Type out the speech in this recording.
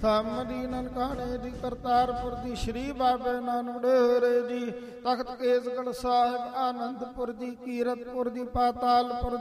ਸਾਮਰੀ ਨਨਕਾਣੇ ਦੀ, ਕਰਤਾਰਪੁਰ ਦੀ, ਸ਼੍ਰੀ ਬਾਬੇ ਨਾਨਕ ਡੇਰੇ ਜੀ, ਤਖਤ ਕੇਸਗੜ੍ਹ ਸਾਹਿਬ, ਆਨੰਦਪੁਰ ਦੀ, ਕੀਰਤਪੁਰ ਦੀ, ਪਾਤਾਲਪੁਰ